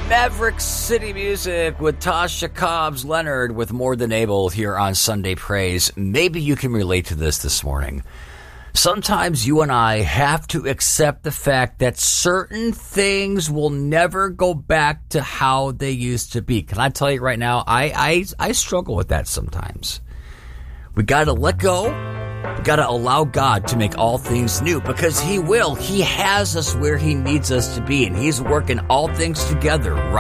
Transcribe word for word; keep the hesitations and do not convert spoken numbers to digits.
Maverick City Music with Tasha Cobbs Leonard with More Than Able here on Sunday Praise. Maybe you can relate to this this morning. Sometimes you and I have to accept the fact that certain things will never go back to how they used to be. Can I tell you right now, I I, I struggle with that sometimes. We got to let go. We got to allow God to make all things new because He will. He has us where He needs us to be, and He's working all things together right